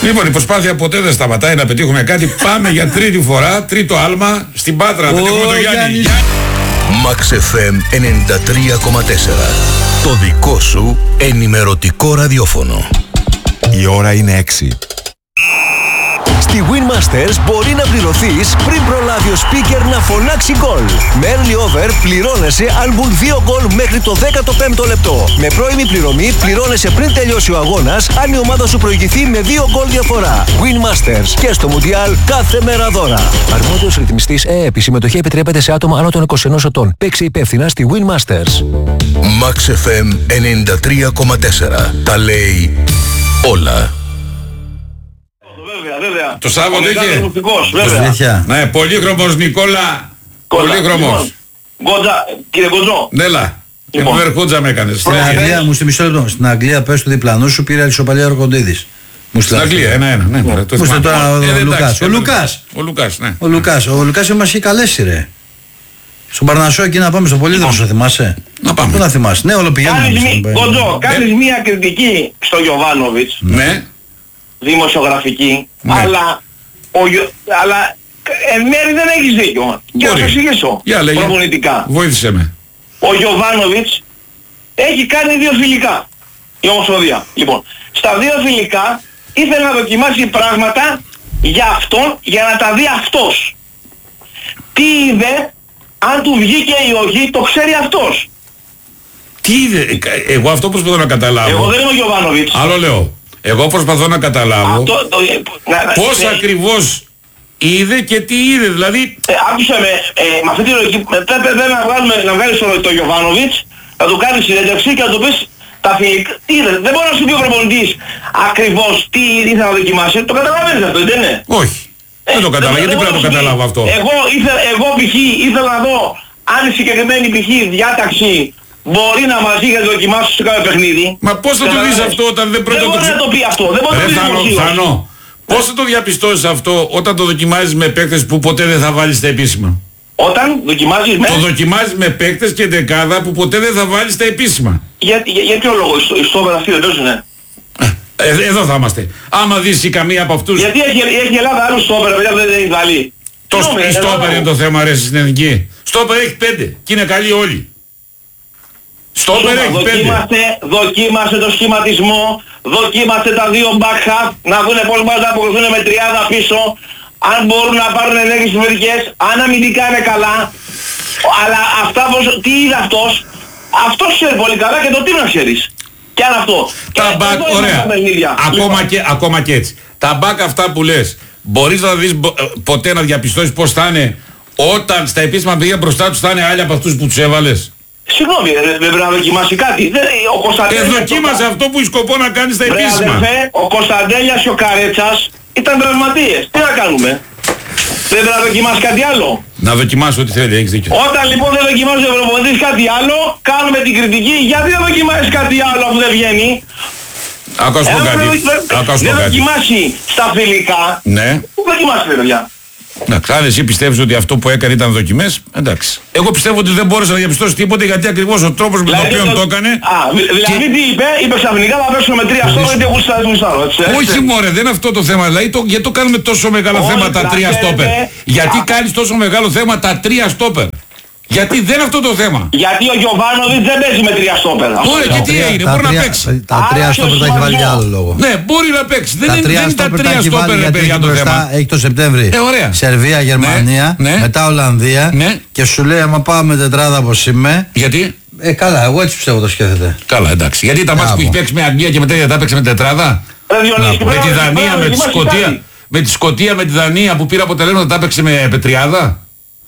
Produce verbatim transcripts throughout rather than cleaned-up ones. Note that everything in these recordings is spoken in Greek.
Λοιπόν, η προσπάθεια ποτέ δεν σταματάει να πετύχουμε κάτι. Πάμε για τρίτη φορά, τρίτο άλμα στην Πάτρα. Να πετύχουμε τον Γιάννη. Max εφ εμ ενενήντα τρία κόμμα τέσσερα. Το δικό σου ενημερωτικό ραδιόφωνο. Η ώρα είναι έξι. Στη Winmasters μπορεί να πληρωθείς πριν προλάβει ο speaker να φωνάξει γκολ. Με early over πληρώνεσαι αν μπουν δύο γκολ μέχρι το δέκατο πέμπτο λεπτό. Με πρώιμη πληρωμή πληρώνεσαι πριν τελειώσει ο αγώνας αν η ομάδα σου προηγηθεί με δύο γκολ διαφορά. Winmasters και στο Μουντιάλ κάθε μέρα δώρα. Αρμόδιος ρυθμιστής ΕΕΠ. Η συμμετοχή επιτρέπεται σε άτομα άνω των είκοσι ενός ετών. Παίξε υπεύθυνα στη Winmasters. Max εφ εμ ενενήντα τρία κόμμα τέσσερα. Τα λέει όλα. Βέβαια, βέβαια. Το Σάββατο είχε. Ναι, πολύχρωμος Νικόλα. Πολύχρωμος. Γκότζα, κύριε Γκότζο. Νέλα. Και μου Βερχούτζα με έκανες. Στην Αγγλία, μου στη μισό λεπτό. Στην Αγγλία πες του διπλανού σου πήρε ισοπαλία ο Ροκοντίδης. Στην Αγγλία, ένα-ένα. Ναι, μου είστε τώρα ο Λουκάς. Ο Λουκάς. Ο Λουκάς, ναι. Ο Λουκάς. Ο Λουκάς μας είχε καλέσει ρε. Στον Παρνασσό εκεί να πάμε στο Πολύδρομο, θυμάσαι. Να πάμε. Πού να θυμάσαι. Ναι, όλο πηγαίνουμε. Γκότζο, κάνεις μία κριτική στο Γιοβάνοβιτς. Ναι. Δημοσιογραφική, ναι. αλλά, ο, αλλά εν μέρει δεν έχεις δίκιο. Και να το εξηγήσω προπονητικά. Βοήθησε με. Ο Γιοβάνοβιτς έχει κάνει δύο φιλικά, η Ομοσπονδία. Λοιπόν, στα δύο φιλικά ήθελε να δοκιμάσει πράγματα για αυτόν, για να τα δει αυτός. Τι είδε, αν του βγήκε ή όχι, το ξέρει αυτός. Τι είδε, εγώ αυτό προσπαθώ να καταλάβω. Εγώ δεν είμαι ο Γιοβάνοβιτς. Άλλο λέω. Εγώ προσπαθώ να καταλάβω αυτό, το, να, πώς ναι. ακριβώς είδε και τι είδε, δηλαδή... Ε, άκουσε με, ε, με αυτή τη λογική, πρέπει να, βγάλουμε, να βγάλεις τον το Γιοβάνοβιτς, να του κάνεις συνέντευξη και να του πεις τα φιλικά, τι είδε, δεν μπορεί να σου πει ο προπονητής ακριβώς τι ήθελε να δοκιμάσει, το καταλαβαίνεις αυτό, δεν είναι? Όχι, ε, δεν το καταλαβαίνω, γιατί πρέπει να το καταλάβω αυτό. Εγώ, ήθελα, εγώ π.χ. ήθελα να δω αν η συγκεκριμένη π.χ. διάταξη μπορεί να μας είχε δοκιμάσει σε κάποιο παιχνίδι. Μα πώς θα το δεις αυτό όταν δεν πρέπει να το... Δεν μπορεί να το πει αυτό, δεν μπορεί να το πει αυτό. Πώς θα το διαπιστώσεις αυτό όταν το δοκιμάζεις με παίκτες που ποτέ δεν θα βάλεις στα επίσημα? Όταν δοκιμάζεις με... Το δοκιμάζεις με παίκτες και δεκάδα που ποτέ δεν θα βάλεις στα επίσημα. Για, για, για ποιο λόγο, οι στόπερ αυτοί δεν παίζουνε? Ε, εδώ θα είμαστε. Άμα δεις η καμία από αυτούς... Γιατί έχει, έχει η Ελλάδα άλλους στόπερ, παιδιά δεν έχει Ιταλή. Το στόπερ είναι το θέμα ρε στην εθνική. Στόπερ έχει πέντε και είναι καλοί όλοι. Στόπερ έχει δοκίμαστε, δοκίμαστε το σχηματισμό, δοκίμαστε τα δύο back half, να δούνε πώς μας να αποκριθούν με τριάδα πίσω, αν μπορούν να πάρουν ενέργειες συμμετρικές, αν αμυντικά είναι καλά, αλλά αυτά πως, τι είδε αυτός, αυτός ξέρει πολύ καλά και το τι να ξέρεις. Και αν αυτό. Τα back, ωραία, ακόμα και, ακόμα και έτσι. Τα back αυτά που λες, μπορείς να δεις ποτέ να διαπιστώσεις πώς θα είναι όταν στα επίσημα παιδιά μπροστά τους θα είναι άλλοι από αυτούς που τους έβαλες? Συγγνώμη, δεν πρέπει να δοκιμάσει κάτι. Ο Κωνσταντέλιας... Ε, δοκίμασε αυτό που έχει σκοπό να κάνει στα επίσημα. Αδερφέ, ο Κωνσταντέλιας και ο Καρέτσας ήταν τραυματίες. Τι να κάνουμε? Δεν πρέπει να δοκιμάσει κάτι άλλο? Να δοκιμάσει ό,τι θέλει, έχεις δίκιο. Όταν λοιπόν δεν δοκιμάζει ο προπονητής κάτι άλλο, κάνουμε την κριτική. Γιατί δεν δοκιμάζεις κάτι άλλο αφού δεν βγαίνει? Άκου ας πω κάτι. Δεν δοκιμάσει στα φιλικά. Ναι. Πού δοκιμάσει παιδιά? Εντάξει, αν εσύ πιστεύεις ότι αυτό που έκανε ήταν δοκιμές, εντάξει. Εγώ πιστεύω ότι δεν μπόρεσα να διαπιστώσει τίποτε γιατί ακριβώς ο τρόπος με τον οποίο το έκανε... Α, δηλαδή τι είπε, είπε ξαφνικά θα παίξουμε με τρία στόπερ γιατί εγώ στάζω μισάρο, έτσι. Όχι μωρέ, δεν είναι αυτό το θέμα. Δηλαδή το, γιατί το κάνουμε τόσο μεγάλο θέμα τα τρία στόπερ? Γιατί κάνεις τόσο μεγάλο θέμα τα τρία στόπερ? Γιατί δεν είναι αυτό το θέμα. Γιατί ο Γιοβάνοβιτς δεν παίζει με τρία στόπερ. Ωραία, και τι έγινε, μπορεί να παίξει. Τα τρία στόπερ τα έχει βάλει για άλλο λόγο. Ναι, μπορεί να παίξει. Δεν είναι τα τρία στόπερ παιδιά το θέμα. Έχει το Σεπτέμβρη Σερβία, Γερμανία, μετά Ολλανδία και σου λέει άμα πάω με τετράδα όπως είμαι. Γιατί? Ε, καλά, εγώ έτσι πιστεύω το σκέφτεται. Καλά, εντάξει. Γιατί τα μάτια που έχει παίξει με Αγγλία και μετά δεν τα παίξει με τετράδα. Με τη Δανία, με τη Σκωτία. Με τη Σκωτία, με τη Δανία που πήρε αποτελέσματα τα έπαιξε με πετριάδα.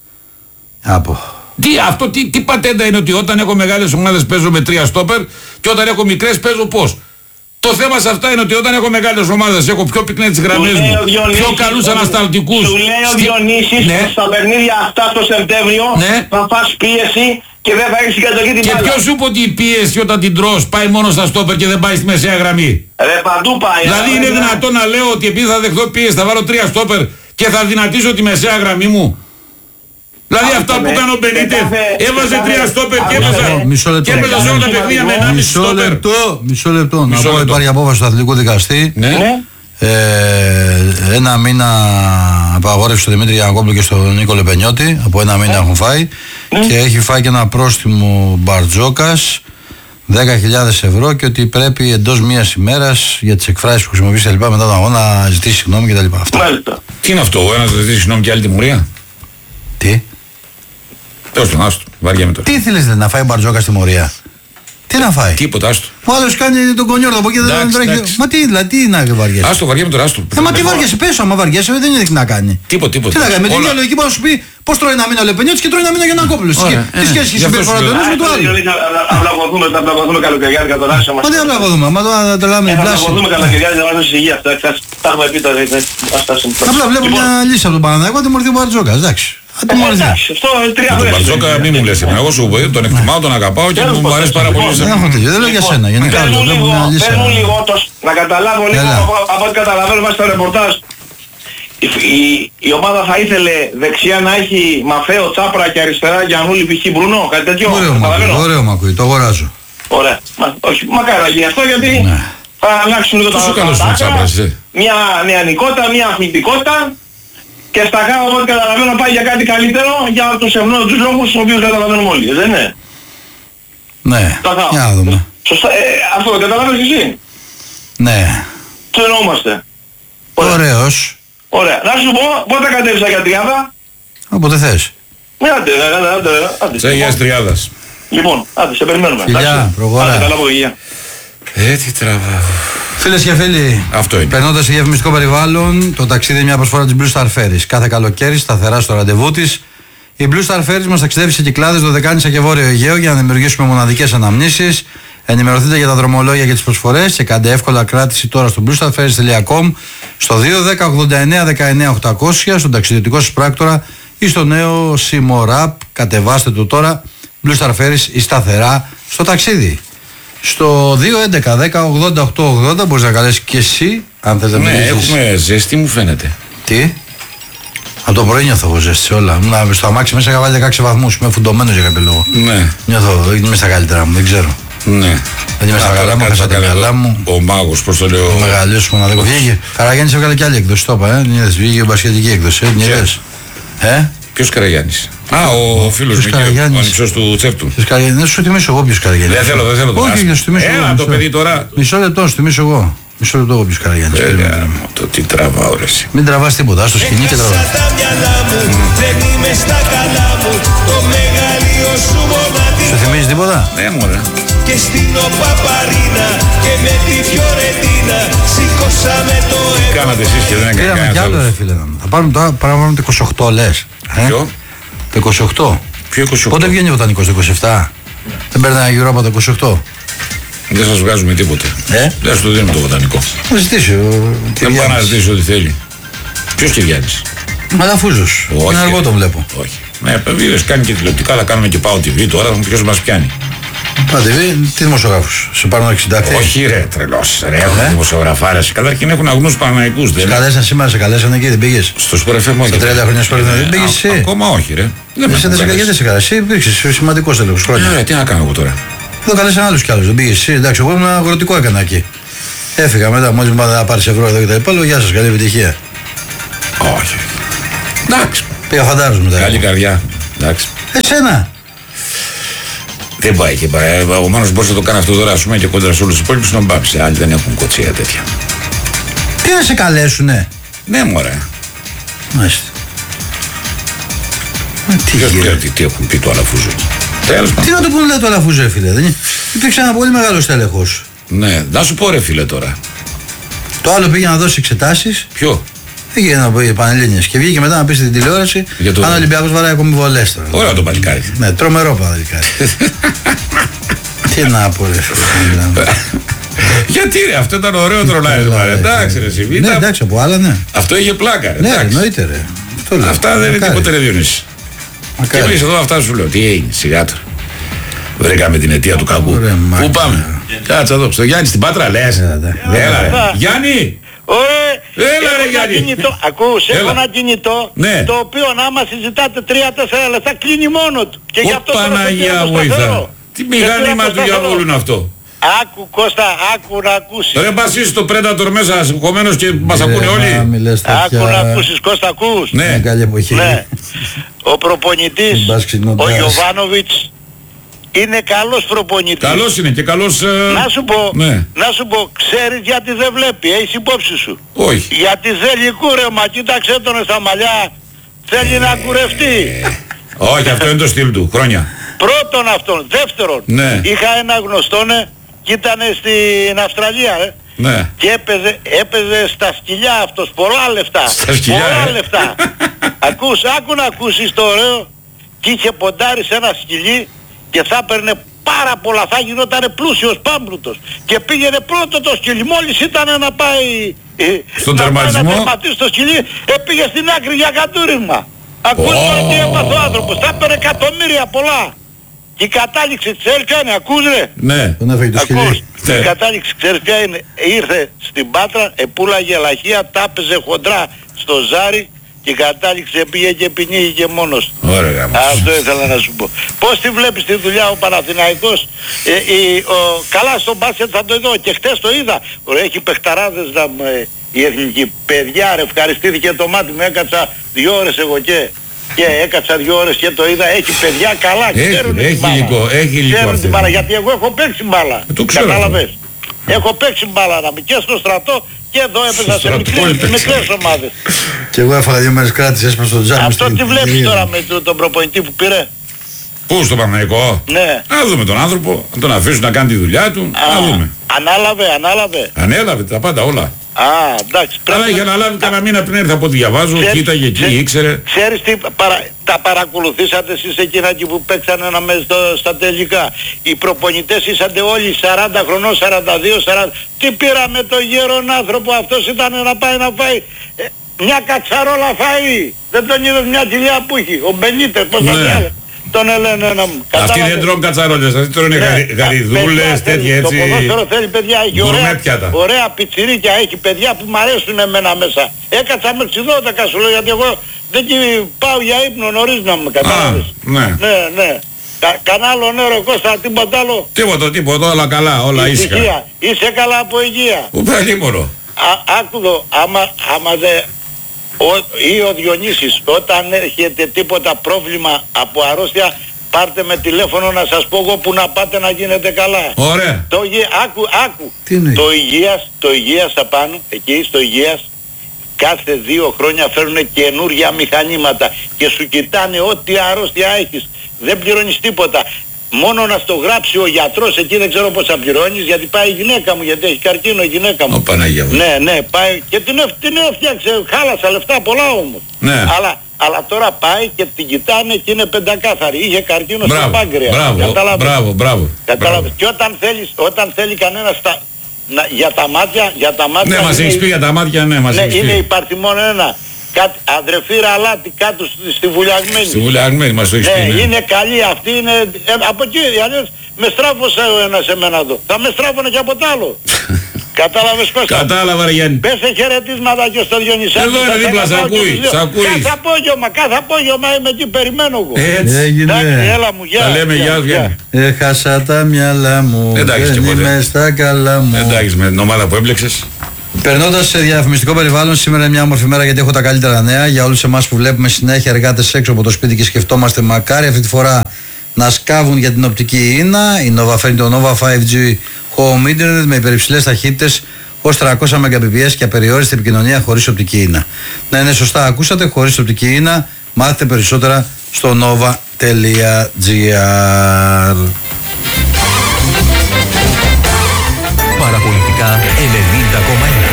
Από. Τι, αυτό, τι, τι πατέντα είναι ότι όταν έχω μεγάλες ομάδες παίζω με τρία στόπερ και όταν έχω μικρές παίζω πώς? Το θέμα σε αυτά είναι ότι όταν έχω μεγάλες ομάδες έχω πιο πυκνές τις γραμμές μου, πιο καλούς ανασταλτικούς. Σου λέει ο Διονύσης ναι. Στα παιχνίδια αυτά το Σεπτέμβριο ναι. θα φας πίεση και δεν θα έχεις κατοχή την μπάλα. Και ποιος σου είπε ότι η πίεση όταν την τρως πάει μόνο στα στόπερ και δεν πάει στη μεσαία γραμμή? Ρε παντού πάει. Δηλαδή είναι δυνατόν να λέω ότι επειδή θα δεχθώ πίεση θα βάλω τρία στόπερ και θα δυνατήσω τη μεσαία γραμμή μου? Δηλαδή αυτά που κάνω ο Μπενίτεφ, έβαζε τρία στόπερ και έβαζα και έπαιζα σε όλα τα παιχνίδια με ενάμιση στόπερ. Μισό λεπτό, μισό λεπτό. Να πω υπάρχει απόφαση του Αθλητικού Δικαστή. Ε, ένα μήνα απαγόρευση στο Δημήτρη Γιαννακόπουλο και στον Νίκο Λεπενιώτη. Από ένα μήνα έχουν φάει. Mm. Και έχει φάει και ένα πρόστιμο Μπαρτζόκας δέκα χιλιάδες ευρώ και ότι πρέπει εντός μιας ημέρας για τις εκφράσεις που χρησιμοποιήσει λοιπά μετά τον αγώνα να ζητήσει συγγνώμη κτλ. Τι είναι αυτό, ο ένας να ζητήσει συγγνώμη και άλλη τιμωρία? Τι? Τέλος τον άστο, βαριά με τώρα. Τι θέλεις να φάει ο Μπαρτζόκας τιμωρία? Τι να φάει? Τίποτα, άστο. Ο άλλος κάνει τον κονιόρδο από εκεί δεν τρέχει. Μα τι, δηλαδή, τι να βαριέσαι? Άστο, βαριά με τώρα, άστο. Ε, μα τι βαριέσαι, πες, άμα βαριέσαι, δεν είναι τι να κάνει. Τίποτα, τίποτα. Τι να κάνει, με την ίδια λογική μπορεί να σου πει πώς τρώει ένα μήνα ο Λεπενιώτης και τρώει ένα μήνα ο Γιαννακόπουλος. Τι σχέση έχει η συμπεριφορά του ενός με του άλλου? Θα πλακωθούμε καλοκαιριάρικα τώρα. Μα τι να πλακωθούμε, μα τώρα το λέμε την πλάση. Θα πλακωθούμε καλοκαιριάρικα τώρα στη υγεία. Τα έχουμε πει τώρα. Απλά βλέπω μια λύση από τον Παναθηναϊκό, τη μορφή του Μπαρτζόκα, εντάξει. Τον Μπαρτζόκα μην μου λες, εγώ σου πω, τον εκτιμάω, τον αγαπάω και μου αρέσει πάρα πολύ. Δεν λέω για σένα, γενικά βλέπω μια λύση. Παίρνουν λίγο, να καταλάβω λίγο από ό,τι καταλαβαίνω μέσα στο ρεπορτάζ. Η ομάδα θα ήθελε δεξιά να έχει Μαφαίο, Τσάπρα και αριστερά Γιαννούλη π.χ. Μπρουνό, κάτι τέτοιο. Ωραίο μ' ακούει, το αγοράζω. Ωραία. Όχι, μακάρι να γίνει αυτό γιατί θα αλλάξουν λίγο τα πράγματα. Μια νεανικότητα, μια αθλητικότητα. Και στα κάτω από ό,τι καταλαβαίνω πάει για κάτι καλύτερο για τους ευνόητους λόγους τους οποίους καταλαβαίνουμε όλοι, δεν είναι? Ναι, για να δούμε. Σωστά, ε, αυτό το καταλαβαίνεις εσύ? Ναι. Τι εννοούμαστε? Ωραίος. Ωραία. Να σου πω, πότε κατέβησα για τριάδα? Όποτε θες. Ναι, άντε, άντε, άντε. Σε υγιάς τριάδας. Λοιπόν, άντε, σε περιμένουμε. Φιλιά, προχώρα. Άντε, καλά από υγεία. Ε, τι τραβάω. Φίλες και φίλοι, περνώντας σε διαφημιστικό περιβάλλον, το ταξίδι είναι μια προσφορά της Blue Star Ferries. Κάθε καλοκαίρι, σταθερά στο ραντεβού της, η Blue Star Ferries μας ταξιδεύει σε Κυκλάδες, Δωδεκάνησα και Βόρειο Αιγαίο για να δημιουργήσουμε μοναδικές αναμνήσεις. Ενημερωθείτε για τα δρομολόγια και τις προσφορές και κάντε εύκολα κράτηση τώρα στο blue star ferries τελεία com, στο δύο δέκα ογδόντα εννέα δεκαεννέα οκτακόσια, στον ταξιδιωτικό σας πράκτορα ή στο νέο Simor App. Κατεβάστε το τώρα. Blue Star Ferries, η σταθερά στο ταξίδι. Στο δύο έντεκα δέκα ογδόντα οκτώ ογδόντα μπορείς να καλέσεις και εσύ αν θες να ναι, μιλήσεις. Έχουμε ζέστη μου φαίνεται. Τι? Από το πρωί νιώθω εγώ ζέστη σε όλα. Ήμουν στο αμάξι μέσα, είχα βάλει δεκαέξι βαθμούς. Είμαι φουντωμένος για κάποιο λόγο. Ναι. Νιώθω, δεν είμαι στα καλύτερα μου, δεν ξέρω. Ναι. Δεν είμαι στα καλά μου, έχασα τα μυαλά μου. Ο μάγος, πώς το λέω. Ο μεγαλύτερος μοναδικός. Βγήκε. Καραγιάννης έβγαλε και άλλη έκδοση, το είπα, ε. Νιέδες, βγήκε μπασκετική έκδοση, ε. Νιέδες. Ε? Ποιος Καραγιάννης? Α, ο φίλος μου, ο ανυψός του Τσέφτου. Δεν σου θυμίσω εγώ ποιος Καραγιάννης. Δεν θέλω, δεν θέλω τον άσπρο. Έλα το παιδί τώρα. Μισό λεπτό, σου θυμίσω εγώ. Μισό λεπτό εγώ ποιος Καραγιάννης. Το τι τραβάω ρε εσύ. Μην τραβάς τίποτα, στο σκηνή και τραβάς. Σου θυμίζει τίποτα? Ναι μωρέ. Και στην Οπαπαρίνα και με τη Φιωρεντίνα σηκώσαμε το έργο. Τι κάνατε εσείς και δεν έκανε κανένας άλλος? Πήραμε κι άλλο ρε φίλε. Θα πάρουμε τώρα, πάρουμε το είκοσι οκτώ λες. Ποιο? Το είκοσι οκτώ. Ποιο είκοσι οκτώ? Πότε βγαίνει ο βοτανικός, το είκοσι επτά? Δεν περνάει γύρω από το είκοσι οκτώ. Δεν σας βγάζουμε τίποτε. Ε? Δεν σας το δίνουμε το βοτανικό. Θα ζητήσει ο Δεν πάει να ζητήσει ό,τι θέλει. Ποιος Κυριάννης? Μαλαφούζος. Είναι αργό το βλέπω. Όχι. Ναι, βίντεος κάνει και τηλεοπτικά, αλλά κάνουμε και Πάω τι βι τώρα, θα μου ποιος μας πιάνει. Πάω τι βι, τι δημοσιογράφους? Σε πάρουν εξηντάκτη? Όχι ρε, τρελός ρε, έχουν ε? δημοσιογραφάρες. Καταρχήν έχουν αγνούς Παναθηναϊκούς. Σε καλέσαν σήμερα, σε καλέσαν εκεί, δεν πήγες? Στο Sport εφ εμ όχι. Στα τριάντα χρόνια Sport εφ εμ δεν πήγες εσύ? Ακόμα όχι ρε. Δεν σε γιατί σε καλέσαι, υπήρξες σημαντικός τέλος χρόνια. Ναι, τι να κάνω εγώ τώρα? Εδώ καλέσαν άλλους κι άλλους, δεν πήγες εσύ? Εντάξει, εγώ ένα αγροτικό έκανα εκεί. Έφυγα μετά, μόλις μου είπα να πάρεις ευρώ εδώ και τα υπόλοιπα, γεια σας, καλή επιτυχία. Όχι. Εντάξει. Πήγα φαντάρους μετά. Καλή καρδιά. Εντάξει. Εσένα. Δεν πάει και πάει. Ο μόνος μπορείς να το κάνει αυτό τώρα, ας πούμε, και κόντρα σε όλους τους υπόλοιπους είναι ο Μπάμπης. Άλλοι δεν έχουν κοτσία τέτοια. Τι να σε καλέσουνε? Ναι, μωρέ. Μάλιστα. Τι γίνεται? Τι, τι έχουν πει το Αλαφούζο. Τέλος πάντων. Τι να το πούνε λέει το Αλαφούζο, ρε φίλε? Δεν υπήρξε ένα πολύ μεγάλο τέλεχος. Ναι, να σου πω ρε φίλε τώρα. Το άλλο πήγε να δώσει εξετάσεις. Ποιο? Πήγε να πει Πανελλήνιες και βγήκε μετά να πει στην τηλεόραση το... αν ο Ολυμπιακός βαράει ακόμη βολές τώρα. Ωραία το παλικάρι. Ναι, τρομερό παλικάρι. Τι να πω ρε φίλε. Γιατί ρε, αυτό ήταν ωραίο τρολάρισμα ρε. Εντάξει ρε Σιβίτα. Ναι, εντάξει, από άλλα ναι. Αυτό είχε πλάκα ρε. Ναι, εννοείται ρε. Αυτά δεν είναι τίποτε ρε Διονύση. Και εμείς εδώ αυτά σου λέω. Τι έγινε, σιγά τώρα. Βρήκαμε την αιτία του κακού. Πού πάμε? Κάτσε εδώ, στο Γιάννη στην Πάτρα λες. Έλα ρε. Γιάννη. Έλα ρε Γιάννη. Ακούς, έχω ένα κινητό το οποίο άμα συζητάτε τρία τέσσερα λεπτά κλείνει μόνο του. Ω Παναγία βοηθά. Τι μηχανήμα του διαβόλου είναι αυτό? Άκου Κώστα, άκου να ακούσεις. Ρε μπασίσεις το Predator μέσα κομμένος και μας ακούνε όλοι. Άκου να ακούσεις Κώστα, ακούς. Ναι. Ναι. Ο προπονητής, ο Γιοβάνοβιτς, είναι καλός προπονητής. Καλός είναι και καλός... Ε... Να σου πω, ναι. να σου πω, ξέρεις γιατί δεν βλέπει, έχεις υπόψη σου. Όχι. Γιατί θέλει κούρεμα, κοίταξε τον στα μαλλιά, θέλει να κουρευτεί. Όχι, αυτό είναι το στυλ του, χρόνια. Πρώτον αυτόν, δεύτερον, ναι. είχα ένα γνωστόνε και ήταν στην Αυστραλία, ε. Ναι. Και έπαιζε, έπαιζε στα σκυλιά αυτός, πολλά λεφτά. Στα σκυλιά, πολλά ε. λεφτά. Ακούς, άκου να ακούσεις το ωραίο, και είχε ποντάρει σε ένα σκυλί και θα έπαιρνε πάρα πολλά, θα γινόταν πλούσιος πάμπλουτος. Και πήγαινε πρώτο το σκυλί, μόλις ήταν να πάει στον να τερματισμό, πάει να τερματίσει το σκυλί, πήγε στην άκρη για κατούρισμα. Ακούς oh. τι έπαθε ο άνθρωπος, θα έπαιρνε εκατομμύρια πολλά. Και η κατάληξη ξέρεις ποια είναι, ακούς ρε. Ναι. Ακούς. Η κατάληξη ξέρεις ποια είναι, ήρθε στην Πάτρα, επούλαγε λαχεία, τάπεζε χοντρά στο ζάρι και κατάληξε, πήγε και πνίγηκε μόνος. Ωραία. Αυτό ήθελα να σου πω. Πώς τη βλέπεις τη δουλειά ο Παναθηναϊκός, ε, η, ο, καλά στο μπάσκετ θα το δω και χτες το είδα. Ωραία, έχει παιχταράδες να, ε, η εθνική παιδιά ρε, ευχαριστήθηκε το μάτι μου, έκατσα δύο ώρες εγώ και... Και έκατσα δύο ώρες και το είδα, έχει παιδιά καλά, έχει, ξέρουν έχει την μπάλα. Λικό, έχει λικό ξέρουν την μπάλα, γιατί εγώ έχω παίξει μπάλα. Το ξέρω. Κατάλαβες. Έχω παίξει μπάλα να μην και στο στρατό και εδώ έπαιζα σε μικρές, μικρές ομάδες. Και εγώ έφαγα δύο μέρες κράτης, έσπασα στο τζάμι. Αυτό τι βλέπεις τώρα με το, τον προπονητή που πήρε. Πού στο Παναθηναϊκό. Ναι. Να δούμε τον άνθρωπο, να τον αφήσουν να κάνει τη δουλειά του. Α, να δούμε. Ανάλαβε, ανάλαβε. Ανέλαβε τα πάντα όλα. Α, εντάξει. Αλλά είχε αναλάβει κανένα μήνα πριν έρθει από ό,τι διαβάζω, κοίταγε εκεί, ήξερε. Ξέρεις τι, παρα, τα παρακολουθήσατε εσείς εκείνα εκεί που παίξανε να μέσα στα τελικά. Οι προπονητές ήσατε όλοι σαράντα χρονών, σαράντα δύο, σαράντα. Τι πήραμε το γέρον άνθρωπο, αυτός ήταν να πάει να φάει. Ε, μια κατσαρόλα φάει. Δεν τον είδες μια κοιλιά που έχει. Ο Μπενίτες, πώς θα πει. Τον λένε ένα μου. Αυτοί δεν τρώνε κατσαρόλες, αυτοί τρώνε ναι, γαριδούλες, τέτοια έτσι. Το ποδόσφαιρο θέλει παιδιά, έχει ωραία, ωραία πιτσιρίκια, έχει παιδιά που μ' αρέσουν εμένα μέσα. Έκατσα με ξηδότακα σου λέω, γιατί εγώ δεν πάω για ύπνο νωρίς να με κατάλαβες. Ναι, ναι, ναι. Κα, κανένα άλλο νερό Κώστα, τίποτα άλλο. Τίποτα, τίποτα, όλα καλά, όλα ήσυχα. Είσαι καλά από υγεία. Που πάλι μόνο. Άκουδο, άμα, άμα δε... Ο, ή ο Διονύσης, όταν έρχεται τίποτα πρόβλημα από αρρώστια, πάρτε με τηλέφωνο να σας πω εγώ που να πάτε να γίνετε καλά. Ωραία. Το, άκου, άκου. Το υγείας, το υγείας απάνω, εκεί στο υγείας, κάθε δύο χρόνια φέρνουν καινούργια μηχανήματα και σου κοιτάνε ό,τι αρρώστια έχεις. Δεν πληρώνεις τίποτα. Μόνο να στο γράψει ο γιατρός, εκεί δεν ξέρω πώς θα πληρώνεις, γιατί πάει η γυναίκα μου, γιατί έχει καρκίνο η γυναίκα μου. Ο Παναγία μου. Ναι, ναι, πάει και την, την έφτιαξε, χάλασα λεφτά πολλά όμως. Ναι. Αλλά, αλλά τώρα πάει και την κοιτάνε και είναι πεντακάθαρη. Είχε καρκίνο μπράβο, στο πάγκρεα. Μπράβο, Καταλάβες. μπράβο, μπράβο. Καταλάβες. Και όταν, θέλεις, όταν θέλει κανένα στα, να, για τα μάτια, για τα μάτια... Ναι, μας έχεις πει για τα μάτια, ναι, μας ναι, έχεις πει. Είναι υπαρθμόν ένα. Κάτι, αδρεφή Ραλάτη κάτω στη, στη Βουλιαγμένη. Στη Βουλιαγμένη μας το έχεις πει. Ναι, ναι, είναι καλή αυτή, είναι... Ε, από εκεί, αλλιώς με στράφωσε ο ένας εμένα εδώ. Θα με στράφωνε και από τ' άλλο. Κατάλαβες Κώστα. Κατάλαβα ρε Γιάννη. Πες σε χαιρετίσματα και στο Διονυσάκη. Εδώ είναι δίπλα, σ' ακούει, σ' ακούει. Κάθε απόγευμα, κάθε απόγευμα είμαι εκεί, περιμένω εγώ. Έτσι. Έγινε. Εντάξει, έλα μου, γεια. Τα λέμε γεια, γεια. Έχασα τα μυαλά μου, δεν είμαι στα καλά μου. Εντάξει με την ομάδα που έμπλεξες. Περνώντας σε διαφημιστικό περιβάλλον, σήμερα είναι μια όμορφη μέρα γιατί έχω τα καλύτερα νέα για όλους εμάς που βλέπουμε συνέχεια εργάτες έξω από το σπίτι και σκεφτόμαστε μακάρι αυτή τη φορά να σκάβουν για την οπτική ίνα. Η Nova φέρνει το Nova φάιβ τζι Home Internet με υπερυψηλές ταχύτητες ως τριακόσια μεγαμπιπιες και απεριόριστη επικοινωνία χωρίς οπτική ίνα. Ναι, είναι σωστά, ακούσατε, χωρίς οπτική ίνα. Μάθετε περισσότερα στο nova τελεία gr. Παραπολιτικά ενενήντα κόμμα ένα.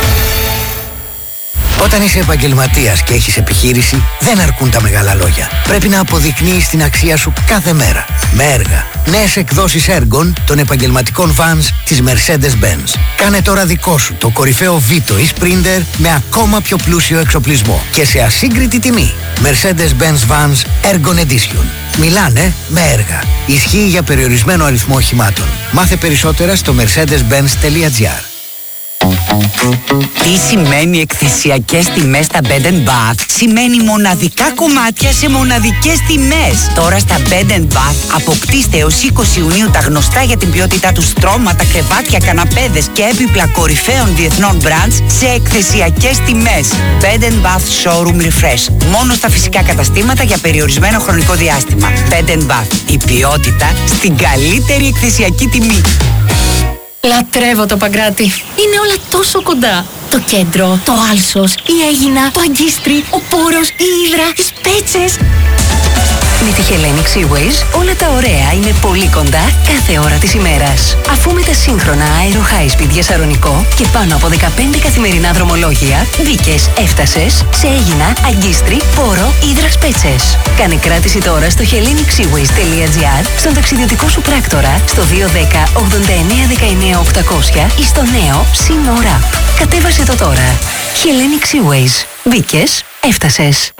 Όταν είσαι επαγγελματίας και έχεις επιχείρηση, δεν αρκούν τα μεγάλα λόγια. Πρέπει να αποδεικνύεις την αξία σου κάθε μέρα. Με έργα. Νέες εκδόσεις έργων των επαγγελματικών vans της Mercedes-Benz. Κάνε τώρα δικό σου το κορυφαίο Vito ή Sprinter με ακόμα πιο πλούσιο εξοπλισμό και σε ασύγκριτη τιμή. Mercedes-Benz Vans Ergon Edition. Μιλάνε με έργα. Ισχύει για περιορισμένο αριθμό οχημάτων. Μάθε περισσότερα στο mercedes benz τελεία gr. Τι σημαίνει εκθεσιακές τιμές στα Bed and Bath? Σημαίνει μοναδικά κομμάτια σε μοναδικές τιμές. Τώρα στα Bed and Bath αποκτήστε έως είκοσι Ιουνίου τα γνωστά για την ποιότητά του στρώματα, κρεβάτια, καναπέδες και έπιπλα κορυφαίων διεθνών brands σε εκθεσιακές τιμές. Bed and Bath Showroom Refresh. Μόνο στα φυσικά καταστήματα για περιορισμένο χρονικό διάστημα. Bed and Bath. Η ποιότητα στην καλύτερη εκθεσιακή τιμή. Λατρεύω το Παγκράτη. Είναι όλα τόσο κοντά. Το κέντρο, το Άλσος, η Αίγινα, το Αγκίστρι, ο Πόρος, η Ύδρα, οι Σπέτσες. Με τη Hellenic Seaways όλα τα ωραία είναι πολύ κοντά κάθε ώρα της ημέρας. Αφού με τα σύγχρονα Aero High Speed για Σαρονικό και πάνω από δεκαπέντε καθημερινά δρομολόγια, μπήκες, έφτασες σε Αίγινα, Αγκίστρι, Πόρο, Ύδρα, Σπέτσες. Κάνε κράτηση τώρα στο hellenic seaways τελεία gr, στον ταξιδιωτικό σου πράκτορα, στο δύο ένα μηδέν ογδόντα εννέα δεκαεννέα οκτακόσια ή στο νέο Σύνορα. Κατέβασε το τώρα. Hellenic Seaways. Μπήκες, έφτασες.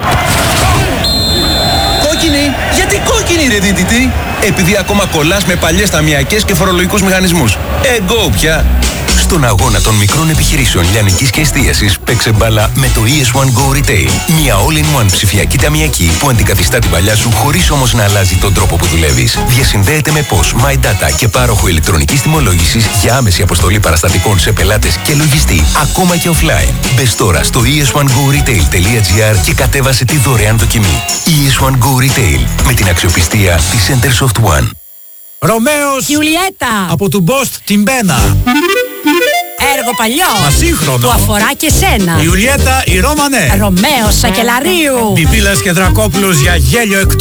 Κόκκινη! Γιατί κόκκινη ρε δίτητη? Επειδή ακόμα κολλάς με παλιές ταμιακές και φορολογικούς μηχανισμούς. Εγκό πια! Στον αγώνα των μικρών επιχειρήσεων λιανικής και εστίασης παίξε μπάλα με το ι ες one Go Retail. Μια all-in-one ψηφιακή ταμιακή που αντικαθιστά την παλιά σου χωρίς όμως να αλλάζει τον τρόπο που δουλεύεις. Διασυνδέεται με πώς, My Data και πάροχο ηλεκτρονικής τιμολόγησης για άμεση αποστολή παραστατικών σε πελάτες και λογιστή, ακόμα και offline. Μπες τώρα στο ι ες one go retail τελεία gr και κατέβασε τη δωρεάν δοκιμή. ι ες one Go Retail με την αξιοπιστία της Centersoft One. Ρωμαίος Ιουλιέτα από του Μπόστ την Μπένα. Έργο παλιό. Μα σύγχρονο. Που αφορά και σένα. Ιουλιέτα η Ρώμανε. Ρωμαίος Σακελαρίου. Πιπίλας και Δρακόπουλος για γέλιο εκτός